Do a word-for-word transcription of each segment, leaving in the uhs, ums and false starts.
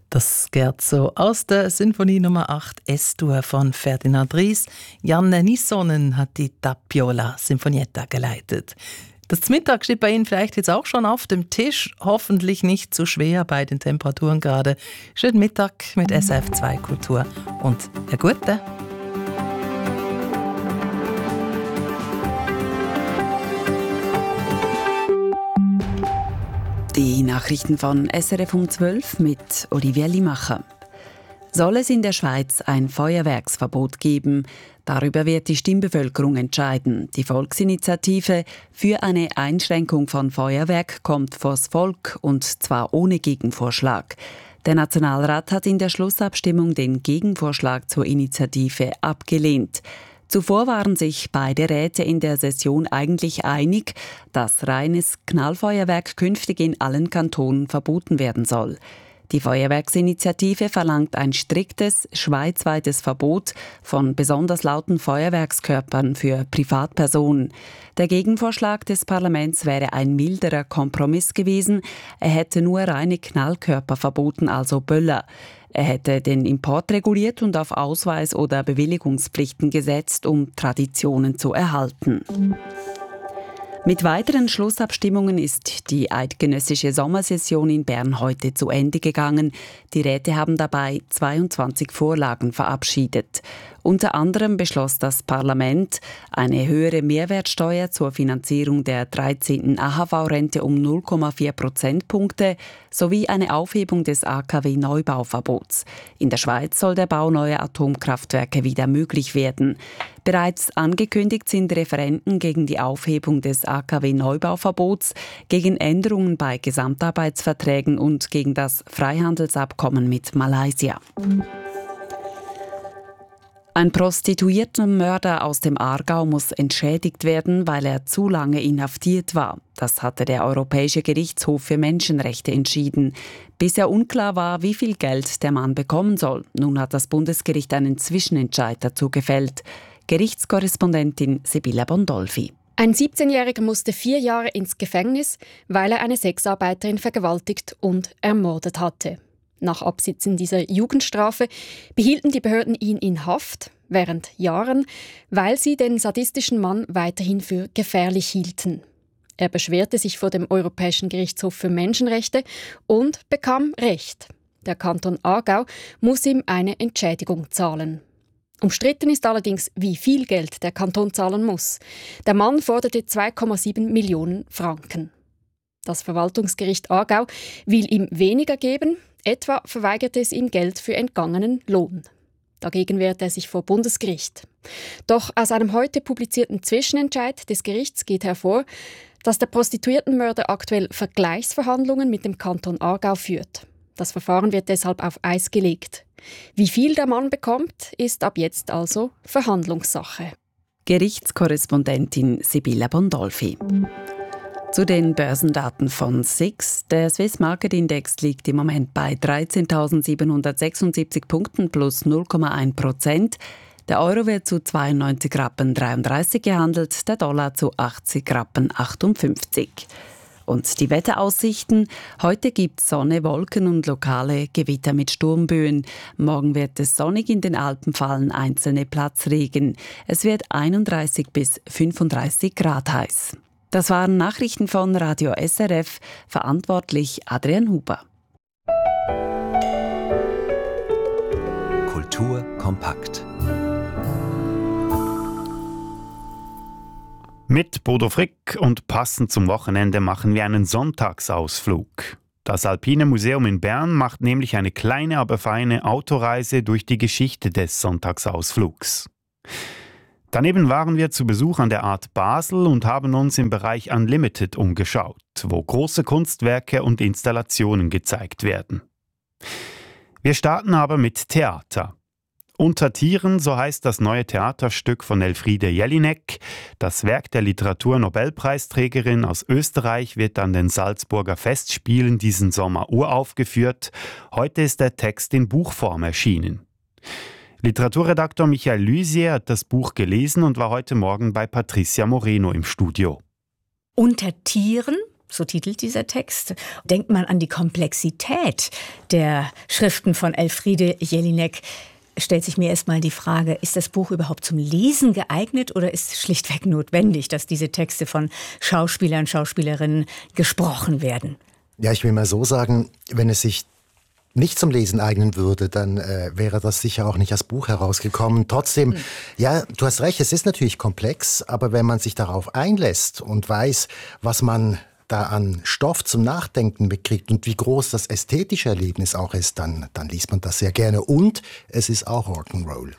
Das Scherzo aus der Sinfonie Nummer acht S-Dur von Ferdinand Ries. Janne Nissonen hat die Tappiola Sinfonietta geleitet. Das Mittag steht bei Ihnen vielleicht jetzt auch schon auf dem Tisch. Hoffentlich nicht zu schwer bei den Temperaturen gerade. Schönen Mittag mit S R F zwei Kultur und Herr Gute. Die Nachrichten von S R F um zwölf mit Olivia Limacher. Soll es in der Schweiz ein Feuerwerksverbot geben? Darüber wird die Stimmbevölkerung entscheiden. Die Volksinitiative für eine Einschränkung von Feuerwerk kommt vors Volk, und zwar ohne Gegenvorschlag. Der Nationalrat hat in der Schlussabstimmung den Gegenvorschlag zur Initiative abgelehnt. Zuvor waren sich beide Räte in der Session eigentlich einig, dass reines Knallfeuerwerk künftig in allen Kantonen verboten werden soll. Die Feuerwerksinitiative verlangt ein striktes, schweizweites Verbot von besonders lauten Feuerwerkskörpern für Privatpersonen. Der Gegenvorschlag des Parlaments wäre ein milderer Kompromiss gewesen. Er hätte nur reine Knallkörper verboten, also Böller. Er hätte den Import reguliert und auf Ausweis- oder Bewilligungspflichten gesetzt, um Traditionen zu erhalten. Mit weiteren Schlussabstimmungen ist die eidgenössische Sommersession in Bern heute zu Ende gegangen. Die Räte haben dabei zweiundzwanzig Vorlagen verabschiedet. Unter anderem beschloss das Parlament eine höhere Mehrwertsteuer zur Finanzierung der dreizehnten A H V-Rente um null Komma vier Prozentpunkte sowie eine Aufhebung des A K W-Neubauverbots. In der Schweiz soll der Bau neuer Atomkraftwerke wieder möglich werden. Bereits angekündigt sind Referenden gegen die Aufhebung des A K W-Neubauverbots, gegen Änderungen bei Gesamtarbeitsverträgen und gegen das Freihandelsabkommen mit Malaysia. Ein Prostituiertenmörder aus dem Aargau muss entschädigt werden, weil er zu lange inhaftiert war. Das hatte der Europäische Gerichtshof für Menschenrechte entschieden. Bisher unklar war, wie viel Geld der Mann bekommen soll. Nun hat das Bundesgericht einen Zwischenentscheid dazu gefällt. Gerichtskorrespondentin Sibylla Bondolfi. Ein siebzehnjähriger musste vier Jahre ins Gefängnis, weil er eine Sexarbeiterin vergewaltigt und ermordet hatte. Nach Absitzen dieser Jugendstrafe behielten die Behörden ihn in Haft während Jahren, weil sie den sadistischen Mann weiterhin für gefährlich hielten. Er beschwerte sich vor dem Europäischen Gerichtshof für Menschenrechte und bekam Recht. Der Kanton Aargau muss ihm eine Entschädigung zahlen. Umstritten ist allerdings, wie viel Geld der Kanton zahlen muss. Der Mann forderte zwei Komma sieben Millionen Franken. Das Verwaltungsgericht Aargau will ihm weniger geben. Etwa verweigerte es ihm Geld für entgangenen Lohn. Dagegen wehrte er sich vor Bundesgericht. Doch aus einem heute publizierten Zwischenentscheid des Gerichts geht hervor, dass der Prostituiertenmörder aktuell Vergleichsverhandlungen mit dem Kanton Aargau führt. Das Verfahren wird deshalb auf Eis gelegt. Wie viel der Mann bekommt, ist ab jetzt also Verhandlungssache. Gerichtskorrespondentin Sibylla Bondolfi. Zu den Börsendaten von S I X. Der Swiss Market Index liegt im Moment bei dreizehntausendsiebenhundertsechsundsiebzig Punkten plus null Komma eins Prozent. Der Euro wird zu zweiundneunzig Rappen dreiunddreißig gehandelt, der Dollar zu achtzig Rappen achtundfünfzig. Und die Wetteraussichten: Heute gibt es Sonne, Wolken und lokale Gewitter mit Sturmböen. Morgen wird es sonnig, in den Alpen fallen einzelne Platzregen. Es wird einunddreißig bis fünfunddreißig Grad heiß. Das waren Nachrichten von Radio S R F, verantwortlich Adrian Huber. Kultur kompakt. Mit Bodo Frick und passend zum Wochenende machen wir einen Sonntagsausflug. Das Alpine Museum in Bern macht nämlich eine kleine, aber feine Autoreise durch die Geschichte des Sonntagsausflugs. Daneben waren wir zu Besuch an der Art Basel und haben uns im Bereich Unlimited umgeschaut, wo große Kunstwerke und Installationen gezeigt werden. Wir starten aber mit Theater. Unter Tieren, so heißt das neue Theaterstück von Elfriede Jelinek. Das Werk der Literatur-Nobelpreisträgerin aus Österreich wird an den Salzburger Festspielen diesen Sommer uraufgeführt. Heute ist der Text in Buchform erschienen. Literaturredaktor Michael Lysier hat das Buch gelesen und war heute Morgen bei Patricia Moreno im Studio. Unter Tieren so titelt dieser Text. Denkt man an die Komplexität der Schriften von Elfriede Jelinek, stellt sich mir erstmal die Frage, ist das Buch überhaupt zum Lesen geeignet oder ist es schlichtweg notwendig, dass diese Texte von Schauspielern und Schauspielerinnen gesprochen werden? Ja, ich will mal so sagen, wenn es sich nicht zum Lesen eignen würde, dann äh, wäre das sicher auch nicht als Buch herausgekommen. Trotzdem, mhm. ja, du hast recht, es ist natürlich komplex, aber wenn man sich darauf einlässt und weiß, was man da an Stoff zum Nachdenken mitkriegt und wie groß das ästhetische Erlebnis auch ist, dann, dann liest man das sehr gerne. Und es ist auch Rock'n'Roll.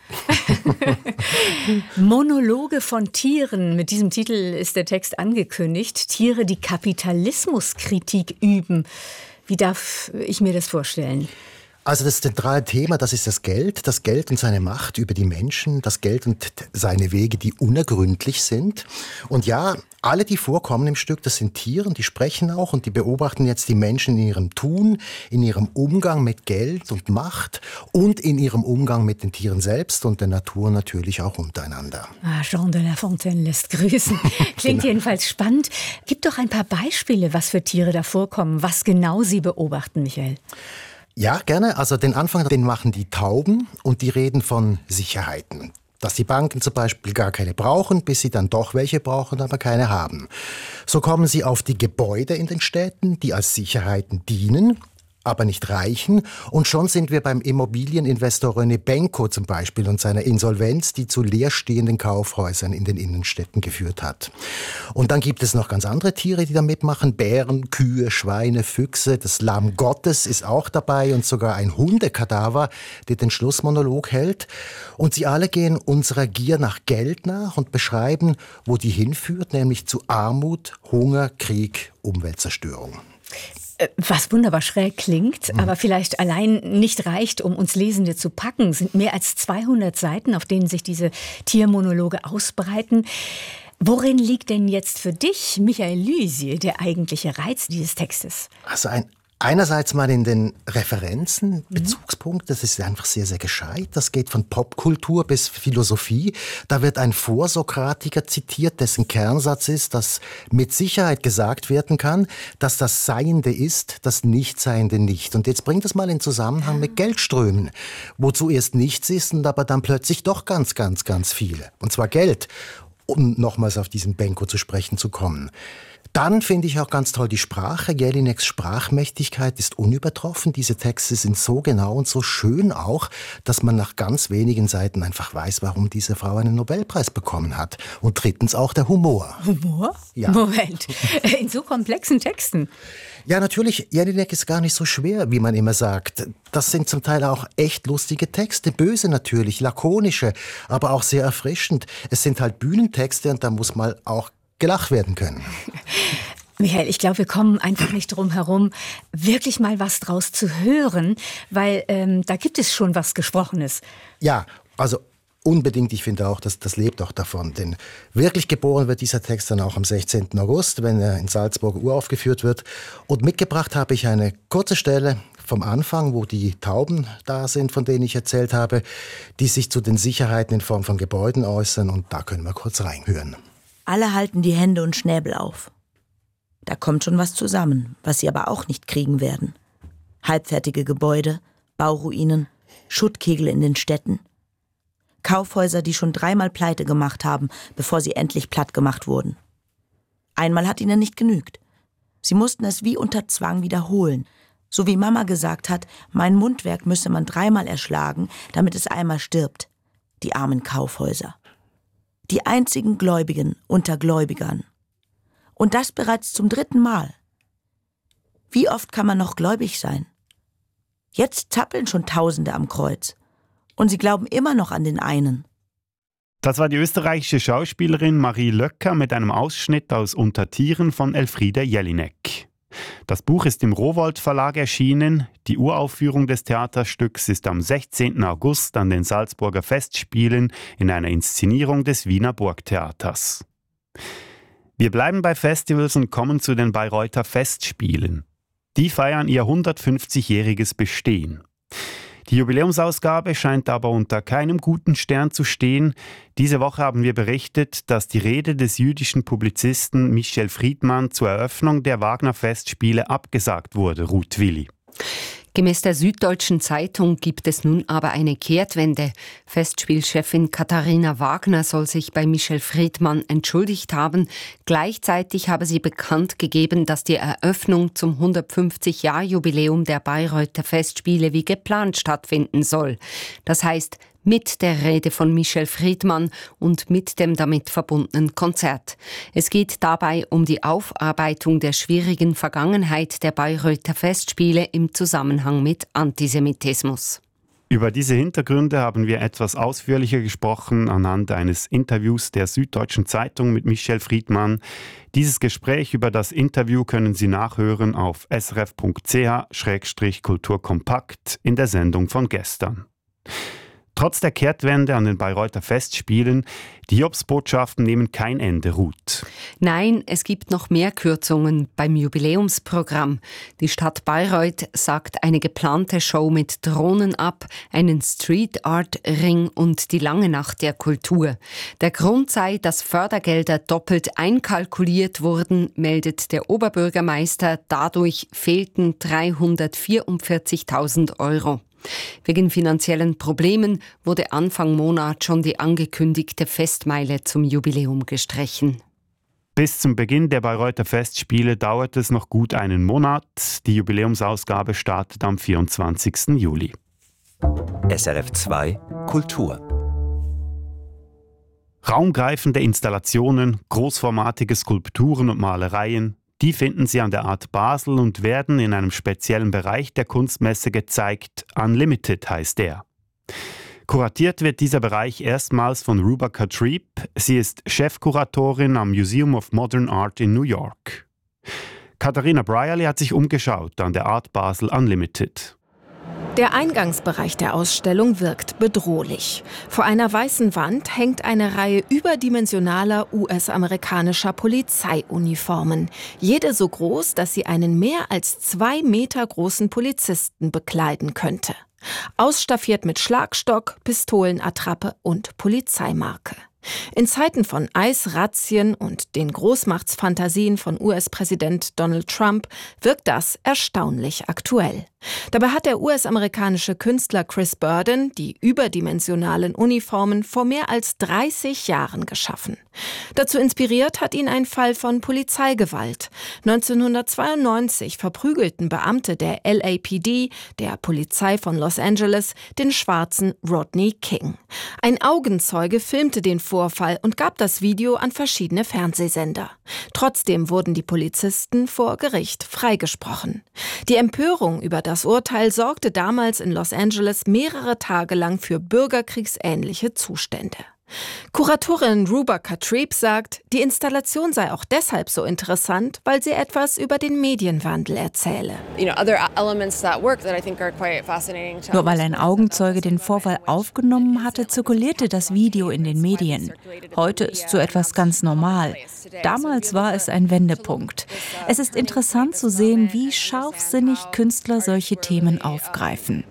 Monologe von Tieren. Mit diesem Titel ist der Text angekündigt. Tiere, die Kapitalismuskritik üben. Wie darf ich mir das vorstellen? Also das zentrale Thema, das ist das Geld, das Geld und seine Macht über die Menschen, das Geld und seine Wege, die unergründlich sind. Und ja, alle, die vorkommen im Stück, das sind Tiere, die sprechen auch und die beobachten jetzt die Menschen in ihrem Tun, in ihrem Umgang mit Geld und Macht und in ihrem Umgang mit den Tieren selbst und der Natur natürlich auch untereinander. Ah, Jean de La Fontaine lässt grüßen. Klingt genau. Jedenfalls spannend. Gib doch ein paar Beispiele, was für Tiere da vorkommen, was genau Sie beobachten, Michael. Ja, gerne. Also den Anfang, den machen die Tauben und die reden von Sicherheiten. Dass die Banken zum Beispiel gar keine brauchen, bis sie dann doch welche brauchen, aber keine haben. So kommen sie auf die Gebäude in den Städten, die als Sicherheiten dienen, aber nicht reichen. Und schon sind wir beim Immobilieninvestor René Benko zum Beispiel und seiner Insolvenz, die zu leerstehenden Kaufhäusern in den Innenstädten geführt hat. Und dann gibt es noch ganz andere Tiere, die da mitmachen. Bären, Kühe, Schweine, Füchse. Das Lamm Gottes ist auch dabei und sogar ein Hundekadaver, der den Schlussmonolog hält. Und sie alle gehen unserer Gier nach Geld nach und beschreiben, wo die hinführt, nämlich zu Armut, Hunger, Krieg, Umweltzerstörung. Was wunderbar schräg klingt, Mhm. aber vielleicht allein nicht reicht, um uns Lesende zu packen, sind mehr als zweihundert Seiten, auf denen sich diese Tiermonologe ausbreiten. Worin liegt denn jetzt für dich, Michael Lysier, der eigentliche Reiz dieses Textes? Also ein Einerseits mal in den Referenzen, Bezugspunkt, das ist einfach sehr, sehr gescheit. Das geht von Popkultur bis Philosophie. Da wird ein Vorsokratiker zitiert, dessen Kernsatz ist, dass mit Sicherheit gesagt werden kann, dass das Seiende ist, das Nichtseiende nicht. Und jetzt bringt es mal in Zusammenhang mit Geldströmen, wo zuerst nichts ist und aber dann plötzlich doch ganz, ganz, ganz viele. Und zwar Geld, um nochmals auf diesen Benko zu sprechen zu kommen. Dann finde ich auch ganz toll die Sprache. Jelineks Sprachmächtigkeit ist unübertroffen. Diese Texte sind so genau und so schön auch, dass man nach ganz wenigen Seiten einfach weiß, warum diese Frau einen Nobelpreis bekommen hat. Und drittens auch der Humor. Humor? Ja. Moment, in so komplexen Texten? Ja, natürlich, Jelinek ist gar nicht so schwer, wie man immer sagt. Das sind zum Teil auch echt lustige Texte, böse natürlich, lakonische, aber auch sehr erfrischend. Es sind halt Bühnentexte und da muss mal auch gelacht werden können. Michael, ich glaube, wir kommen einfach nicht drum herum, wirklich mal was draus zu hören, weil ähm, da gibt es schon was Gesprochenes. Ja, also unbedingt. Ich finde auch, dass das lebt auch davon. Denn wirklich geboren wird dieser Text dann auch am sechzehnten August, wenn er in Salzburg uraufgeführt wird. Und mitgebracht habe ich eine kurze Stelle vom Anfang, wo die Tauben da sind, von denen ich erzählt habe, die sich zu den Sicherheiten in Form von Gebäuden äußern. Und da können wir kurz reinhören. Alle halten die Hände und Schnäbel auf. Da kommt schon was zusammen, was sie aber auch nicht kriegen werden. Halbfertige Gebäude, Bauruinen, Schuttkegel in den Städten. Kaufhäuser, die schon dreimal pleite gemacht haben, bevor sie endlich platt gemacht wurden. Einmal hat ihnen nicht genügt. Sie mussten es wie unter Zwang wiederholen. So wie Mama gesagt hat, mein Mundwerk müsse man dreimal erschlagen, damit es einmal stirbt. Die armen Kaufhäuser. Die einzigen Gläubigen unter Gläubigern. Und das bereits zum dritten Mal. Wie oft kann man noch gläubig sein? Jetzt zappeln schon Tausende am Kreuz. Und sie glauben immer noch an den einen. Das war die österreichische Schauspielerin Marie Löcker mit einem Ausschnitt aus Unter Tieren von Elfriede Jelinek. Das Buch ist im Rowohlt Verlag erschienen. Die Uraufführung des Theaterstücks ist am sechzehnten August an den Salzburger Festspielen in einer Inszenierung des Wiener Burgtheaters. Wir bleiben bei Festivals und kommen zu den Bayreuther Festspielen. Die feiern ihr hundertfünfzigjähriges Bestehen. Die Jubiläumsausgabe scheint aber unter keinem guten Stern zu stehen. Diese Woche haben wir berichtet, dass die Rede des jüdischen Publizisten Michel Friedmann zur Eröffnung der Wagner-Festspiele abgesagt wurde. Ruth Willi. Gemäß der Süddeutschen Zeitung gibt es nun aber eine Kehrtwende. Festspielchefin Katharina Wagner soll sich bei Michel Friedmann entschuldigt haben. Gleichzeitig habe sie bekannt gegeben, dass die Eröffnung zum hundertfünfzig-Jahr-Jubiläum der Bayreuther Festspiele wie geplant stattfinden soll. Das heißt, mit der Rede von Michel Friedmann und mit dem damit verbundenen Konzert. Es geht dabei um die Aufarbeitung der schwierigen Vergangenheit der Bayreuther Festspiele im Zusammenhang mit Antisemitismus. Über diese Hintergründe haben wir etwas ausführlicher gesprochen anhand eines Interviews der Süddeutschen Zeitung mit Michel Friedmann. Dieses Gespräch über das Interview können Sie nachhören auf s r f punkt c h schrägstrich kulturkompakt in der Sendung von gestern. Trotz der Kehrtwende an den Bayreuther Festspielen, die Hiobsbotschaften nehmen kein Ende, Ruth. Nein, es gibt noch mehr Kürzungen beim Jubiläumsprogramm. Die Stadt Bayreuth sagt eine geplante Show mit Drohnen ab, einen Street Art Ring und die lange Nacht der Kultur. Der Grund sei, dass Fördergelder doppelt einkalkuliert wurden, meldet der Oberbürgermeister. Dadurch fehlten dreihundertvierundvierzigtausend Euro. Wegen finanziellen Problemen wurde Anfang Monat schon die angekündigte Festmeile zum Jubiläum gestrichen. Bis zum Beginn der Bayreuther Festspiele dauert es noch gut einen Monat. Die Jubiläumsausgabe startet am vierundzwanzigsten Juli. S R F zwei Kultur. Raumgreifende Installationen, großformatige Skulpturen und Malereien, die finden Sie an der Art Basel und werden in einem speziellen Bereich der Kunstmesse gezeigt. Unlimited heißt der. Kuratiert wird dieser Bereich erstmals von Ruba Katrib. Sie ist Chefkuratorin am Museum of Modern Art in New York. Katharina Brierley hat sich umgeschaut an der Art Basel Unlimited. Der Eingangsbereich der Ausstellung wirkt bedrohlich. Vor einer weißen Wand hängt eine Reihe überdimensionaler U S-amerikanischer Polizeiuniformen. Jede so groß, dass sie einen mehr als zwei Meter großen Polizisten bekleiden könnte. Ausstaffiert mit Schlagstock, Pistolenattrappe und Polizeimarke. In Zeiten von Eisrazzien und den Großmachtsfantasien von U S-Präsident Donald Trump wirkt das erstaunlich aktuell. Dabei hat der U S-amerikanische Künstler Chris Burden die überdimensionalen Uniformen vor mehr als dreißig Jahren geschaffen. Dazu inspiriert hat ihn ein Fall von Polizeigewalt. neunzehnhundertzweiundneunzig verprügelten Beamte der L A P D, der Polizei von Los Angeles, den schwarzen Rodney King. Ein Augenzeuge filmte den Vorfall und gab das Video an verschiedene Fernsehsender. Trotzdem wurden die Polizisten vor Gericht freigesprochen. Die Empörung über das Urteil sorgte damals in Los Angeles mehrere Tage lang für bürgerkriegsähnliche Zustände. Kuratorin Ruba Katrib sagt, die Installation sei auch deshalb so interessant, weil sie etwas über den Medienwandel erzähle. Nur weil ein Augenzeuge den Vorfall aufgenommen hatte, zirkulierte das Video in den Medien. Heute ist so etwas ganz normal. Damals war es ein Wendepunkt. Es ist interessant zu sehen, wie scharfsinnig Künstler solche Themen aufgreifen.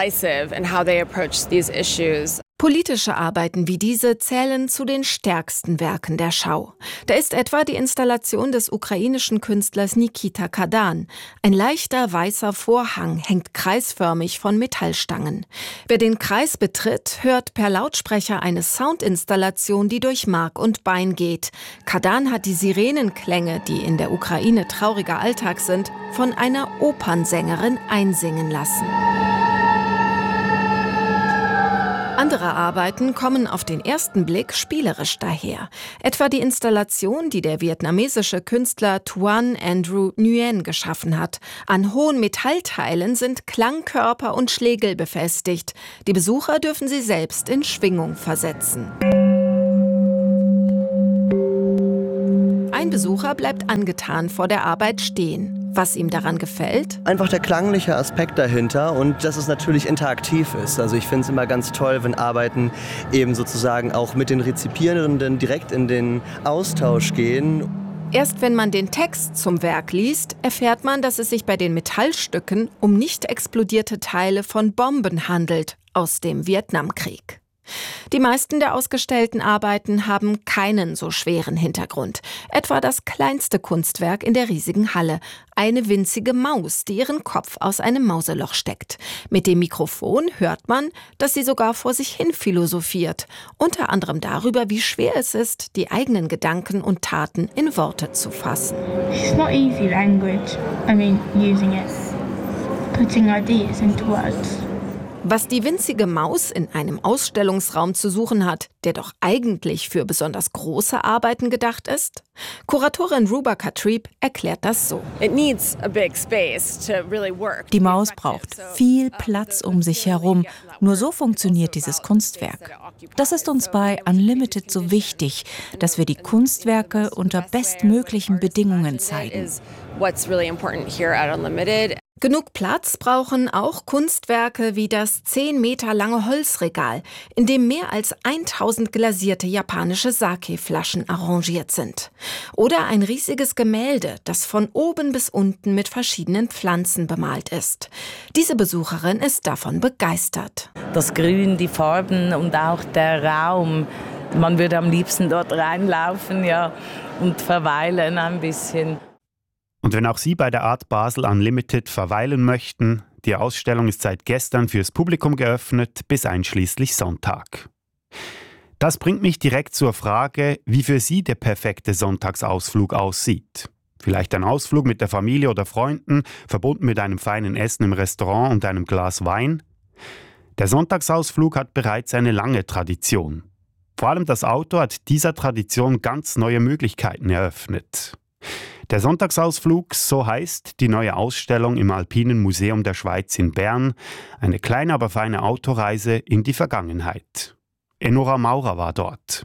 Politische Arbeiten wie diese zählen zu den stärksten Werken der Schau. Da ist etwa die Installation des ukrainischen Künstlers Nikita Kadan. Ein leichter weißer Vorhang hängt kreisförmig von Metallstangen. Wer den Kreis betritt, hört per Lautsprecher eine Soundinstallation, die durch Mark und Bein geht. Kadan hat die Sirenenklänge, die in der Ukraine trauriger Alltag sind, von einer Opernsängerin einsingen lassen. Andere Arbeiten kommen auf den ersten Blick spielerisch daher. Etwa die Installation, die der vietnamesische Künstler Tuan Andrew Nguyen geschaffen hat. An hohen Metallteilen sind Klangkörper und Schlegel befestigt. Die Besucher dürfen sie selbst in Schwingung versetzen. Ein Besucher bleibt angetan vor der Arbeit stehen. Was ihm daran gefällt? Einfach der klangliche Aspekt dahinter und dass es natürlich interaktiv ist. Also ich finde es immer ganz toll, wenn Arbeiten eben sozusagen auch mit den Rezipierenden direkt in den Austausch gehen. Erst wenn man den Text zum Werk liest, erfährt man, dass es sich bei den Metallstücken um nicht explodierte Teile von Bomben handelt aus dem Vietnamkrieg. Die meisten der ausgestellten Arbeiten haben keinen so schweren Hintergrund. Etwa das kleinste Kunstwerk in der riesigen Halle. Eine winzige Maus, die ihren Kopf aus einem Mauseloch steckt. Mit dem Mikrofon hört man, dass sie sogar vor sich hin philosophiert. Unter anderem darüber, wie schwer es ist, die eigenen Gedanken und Taten in Worte zu fassen. It's not easy language. I mean, using it, putting ideas into words. Was die winzige Maus in einem Ausstellungsraum zu suchen hat, der doch eigentlich für besonders große Arbeiten gedacht ist? Kuratorin Ruba Katrib erklärt das so. Die Maus braucht viel Platz um sich herum. Nur so funktioniert dieses Kunstwerk. Das ist uns bei Unlimited so wichtig, dass wir die Kunstwerke unter bestmöglichen Bedingungen zeigen. Genug Platz brauchen auch Kunstwerke wie das zehn Meter lange Holzregal, in dem mehr als tausend glasierte japanische Sake-Flaschen arrangiert sind. Oder ein riesiges Gemälde, das von oben bis unten mit verschiedenen Pflanzen bemalt ist. Diese Besucherin ist davon begeistert. Das Grün, die Farben und auch der Raum. Man würde am liebsten dort reinlaufen, ja, und verweilen ein bisschen. Und wenn auch Sie bei der Art Basel Unlimited verweilen möchten, die Ausstellung ist seit gestern fürs Publikum geöffnet, bis einschließlich Sonntag. Das bringt mich direkt zur Frage, wie für Sie der perfekte Sonntagsausflug aussieht. Vielleicht ein Ausflug mit der Familie oder Freunden, verbunden mit einem feinen Essen im Restaurant und einem Glas Wein. Der Sonntagsausflug hat bereits eine lange Tradition. Vor allem das Auto hat dieser Tradition ganz neue Möglichkeiten eröffnet. Der Sonntagsausflug, so heißt die neue Ausstellung im Alpinen Museum der Schweiz in Bern, eine kleine, aber feine Autoreise in die Vergangenheit. Enora Maurer war dort.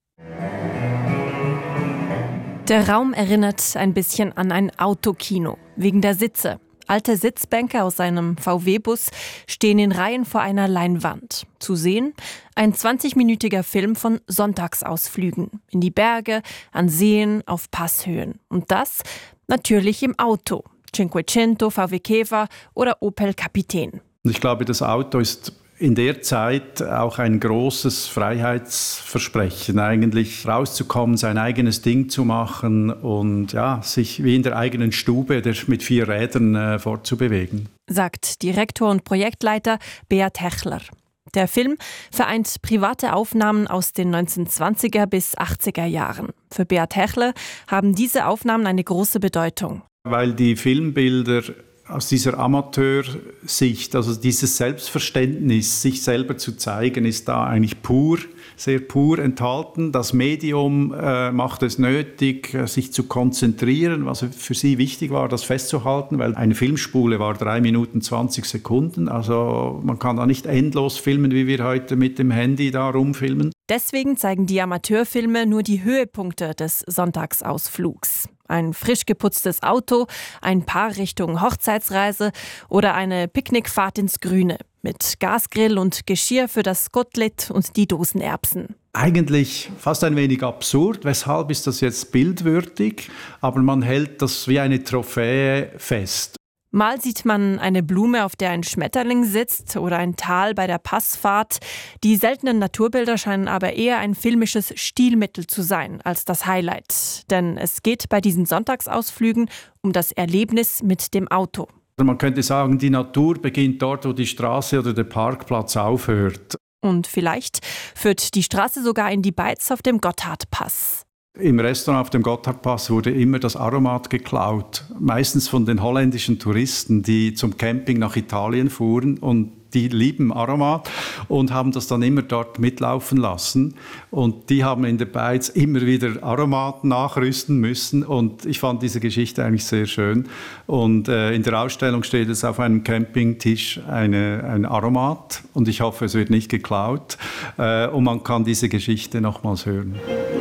Der Raum erinnert ein bisschen an ein Autokino, wegen der Sitze. Alte Sitzbänke aus einem V W-Bus stehen in Reihen vor einer Leinwand. Zu sehen ein zwanzigminütiger Film von Sonntagsausflügen. In die Berge, an Seen, auf Passhöhen. Und das natürlich im Auto. Cinquecento, V W Käfer oder Opel Kapitän. Ich glaube, das Auto ist in der Zeit auch ein großes Freiheitsversprechen, eigentlich rauszukommen, sein eigenes Ding zu machen und ja, sich wie in der eigenen Stube mit vier Rädern äh, fortzubewegen. Sagt Direktor und Projektleiter Beat Hechler. Der Film vereint private Aufnahmen aus den neunzehnhundertzwanziger bis achtziger Jahren. Für Beat Hechler haben diese Aufnahmen eine große Bedeutung. Weil die Filmbilder aus dieser Amateursicht, also dieses Selbstverständnis, sich selber zu zeigen, ist da eigentlich pur, sehr pur enthalten. Das Medium äh, macht es nötig, sich zu konzentrieren, was für sie wichtig war, das festzuhalten, weil eine Filmspule war drei Minuten zwanzig Sekunden. Also man kann da nicht endlos filmen, wie wir heute mit dem Handy da rumfilmen. Deswegen zeigen die Amateurfilme nur die Höhepunkte des Sonntagsausflugs. Ein frisch geputztes Auto, ein Paar Richtung Hochzeitsreise oder eine Picknickfahrt ins Grüne mit Gasgrill und Geschirr für das Kotelett und die Dosenerbsen. Eigentlich fast ein wenig absurd. Weshalb ist das jetzt bildwürdig? Aber man hält das wie eine Trophäe fest. Mal sieht man eine Blume, auf der ein Schmetterling sitzt oder ein Tal bei der Passfahrt. Die seltenen Naturbilder scheinen aber eher ein filmisches Stilmittel zu sein als das Highlight. Denn es geht bei diesen Sonntagsausflügen um das Erlebnis mit dem Auto. Man könnte sagen, die Natur beginnt dort, wo die Straße oder der Parkplatz aufhört. Und vielleicht führt die Straße sogar in die Beiz auf dem Gotthardpass. Im Restaurant auf dem Gotthardpass wurde immer das Aromat geklaut. Meistens von den holländischen Touristen, die zum Camping nach Italien fuhren und die lieben Aromat und haben das dann immer dort mitlaufen lassen. Und die haben in der Beiz immer wieder Aromat nachrüsten müssen. Und ich fand diese Geschichte eigentlich sehr schön. Und äh, in der Ausstellung steht es auf einem Campingtisch eine, ein Aromat. Und ich hoffe, es wird nicht geklaut. Äh, und man kann diese Geschichte nochmals hören.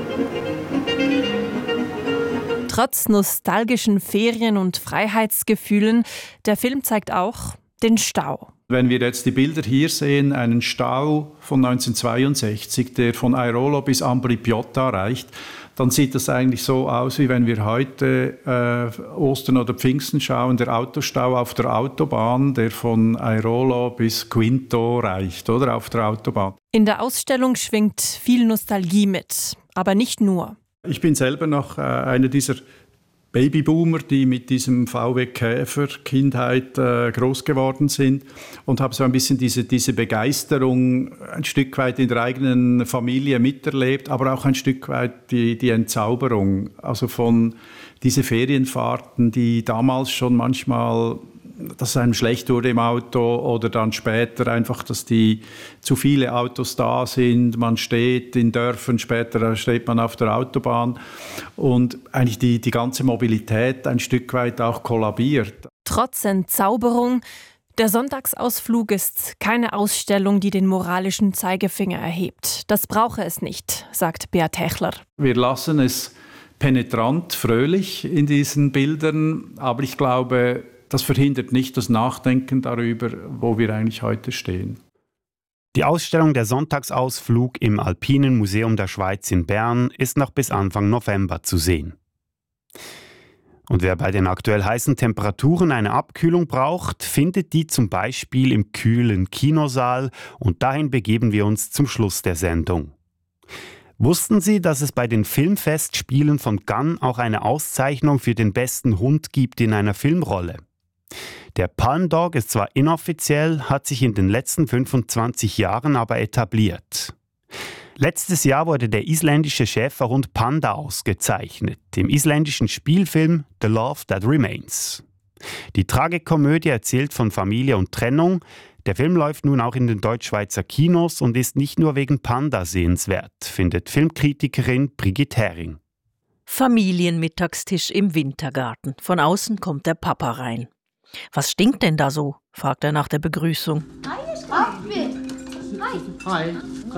Trotz nostalgischen Ferien- und Freiheitsgefühlen, der Film zeigt auch den Stau. Wenn wir jetzt die Bilder hier sehen, einen Stau von neunzehnhundertzweiundsechzig, der von Airolo bis Ambri Piotta reicht, dann sieht das eigentlich so aus, wie wenn wir heute äh, Ostern oder Pfingsten schauen, der Autostau auf der Autobahn, der von Airolo bis Quinto reicht, oder auf der Autobahn. In der Ausstellung schwingt viel Nostalgie mit, aber nicht nur. Ich bin selber noch äh, einer dieser Babyboomer, die mit diesem V W Käfer Kindheit äh, groß geworden sind und habe so ein bisschen diese, diese Begeisterung ein Stück weit in der eigenen Familie miterlebt, aber auch ein Stück weit die, die Entzauberung, also von diese Ferienfahrten, die damals schon manchmal, dass es einem schlecht wurde im Auto oder dann später einfach, dass die zu viele Autos da sind, man steht in Dörfern, später steht man auf der Autobahn und eigentlich die, die ganze Mobilität ein Stück weit auch kollabiert. Trotz Entzauberung, der Sonntagsausflug ist keine Ausstellung, die den moralischen Zeigefinger erhebt. Das brauche es nicht, sagt Beat Hechler. Wir lassen es penetrant, fröhlich in diesen Bildern, aber ich glaube, das verhindert nicht das Nachdenken darüber, wo wir eigentlich heute stehen. Die Ausstellung Der Sonntagsausflug im Alpinen Museum der Schweiz in Bern ist noch bis Anfang November zu sehen. Und wer bei den aktuell heißen Temperaturen eine Abkühlung braucht, findet die zum Beispiel im kühlen Kinosaal. Und dahin begeben wir uns zum Schluss der Sendung. Wussten Sie, dass es bei den Filmfestspielen von Cannes auch eine Auszeichnung für den besten Hund gibt in einer Filmrolle? Der Palm Dog ist zwar inoffiziell, hat sich in den letzten fünfundzwanzig Jahren aber etabliert. Letztes Jahr wurde der isländische Schäferhund Panda ausgezeichnet, im isländischen Spielfilm The Love That Remains. Die Tragikomödie erzählt von Familie und Trennung. Der Film läuft nun auch in den Deutschschweizer Kinos und ist nicht nur wegen Panda sehenswert, findet Filmkritikerin Brigitte Hering. Familienmittagstisch im Wintergarten. Von außen kommt der Papa rein. Was stinkt denn da so? Fragt er nach der Begrüßung. Hi. Hi.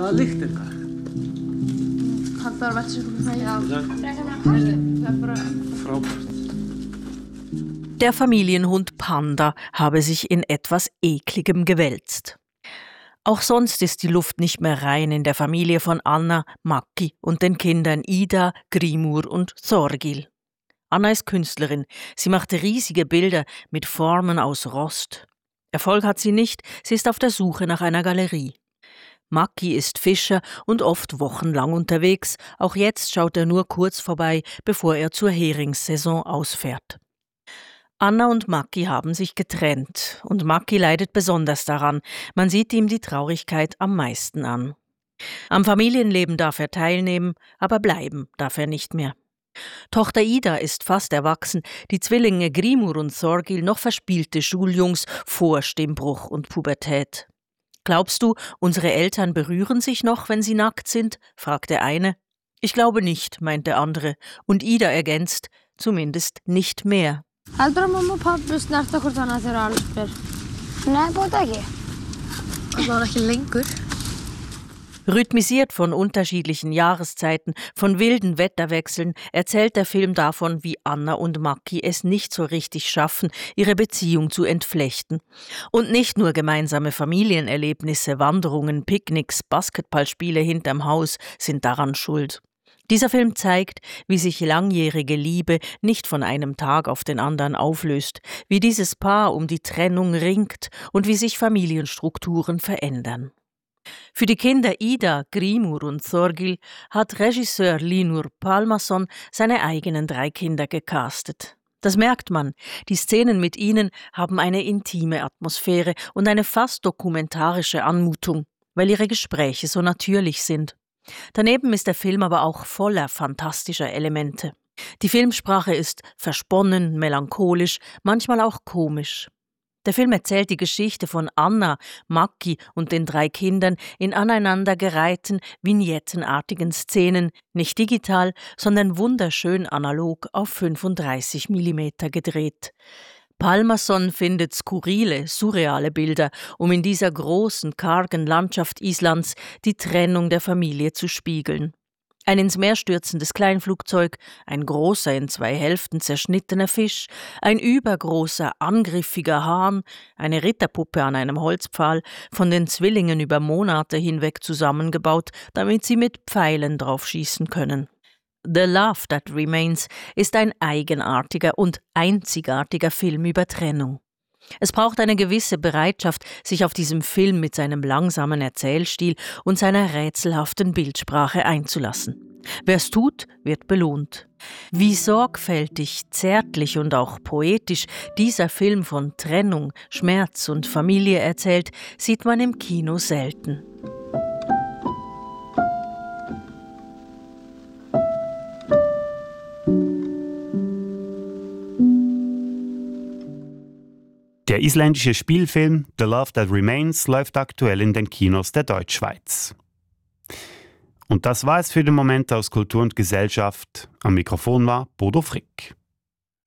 Der Familienhund Panda habe sich in etwas Ekligem gewälzt. Auch sonst ist die Luft nicht mehr rein in der Familie von Anna, Maki und den Kindern Ida, Grimur und Sorgil. Anna ist Künstlerin. Sie macht riesige Bilder mit Formen aus Rost. Erfolg hat sie nicht, sie ist auf der Suche nach einer Galerie. Maki ist Fischer und oft wochenlang unterwegs. Auch jetzt schaut er nur kurz vorbei, bevor er zur Heringssaison ausfährt. Anna und Maki haben sich getrennt und Maki leidet besonders daran. Man sieht ihm die Traurigkeit am meisten an. Am Familienleben darf er teilnehmen, aber bleiben darf er nicht mehr. Tochter Ida ist fast erwachsen, die Zwillinge Grimur und Sorgil noch verspielte Schuljungs vor Stimmbruch und Pubertät. »Glaubst du, unsere Eltern berühren sich noch, wenn sie nackt sind?« fragt der eine. »Ich glaube nicht«, meint der andere. Und Ida ergänzt, »zumindest nicht mehr«. Heldur mamma og pappi snerta hvort annað þegar Alex spyr? Nei, bóta ekki. Allavega ekki lengur. Rhythmisiert von unterschiedlichen Jahreszeiten, von wilden Wetterwechseln, erzählt der Film davon, wie Anna und Maki es nicht so richtig schaffen, ihre Beziehung zu entflechten. Und nicht nur gemeinsame Familienerlebnisse, Wanderungen, Picknicks, Basketballspiele hinterm Haus sind daran schuld. Dieser Film zeigt, wie sich langjährige Liebe nicht von einem Tag auf den anderen auflöst, wie dieses Paar um die Trennung ringt und wie sich Familienstrukturen verändern. Für die Kinder Ida, Grimur und Sorgil hat Regisseur Linur Pálmason seine eigenen drei Kinder gecastet. Das merkt man. Die Szenen mit ihnen haben eine intime Atmosphäre und eine fast dokumentarische Anmutung, weil ihre Gespräche so natürlich sind. Daneben ist der Film aber auch voller fantastischer Elemente. Die Filmsprache ist versponnen, melancholisch, manchmal auch komisch. Der Film erzählt die Geschichte von Anna, Maki und den drei Kindern in aneinandergereihten, vignettenartigen Szenen, nicht digital, sondern wunderschön analog auf fünfunddreißig Millimeter gedreht. Pálmason findet skurrile, surreale Bilder, um in dieser großen, kargen Landschaft Islands die Trennung der Familie zu spiegeln. Ein ins Meer stürzendes Kleinflugzeug, ein großer, in zwei Hälften zerschnittener Fisch, ein übergroßer, angriffiger Hahn, eine Ritterpuppe an einem Holzpfahl, von den Zwillingen über Monate hinweg zusammengebaut, damit sie mit Pfeilen drauf schießen können. The Love That Remains ist ein eigenartiger und einzigartiger Film über Trennung. Es braucht eine gewisse Bereitschaft, sich auf diesem Film mit seinem langsamen Erzählstil und seiner rätselhaften Bildsprache einzulassen. Wer es tut, wird belohnt. Wie sorgfältig, zärtlich und auch poetisch dieser Film von Trennung, Schmerz und Familie erzählt, sieht man im Kino selten. Der isländische Spielfilm The Love That Remains läuft aktuell in den Kinos der Deutschschweiz. Und das war es für den Moment aus Kultur und Gesellschaft. Am Mikrofon war Bodo Frick.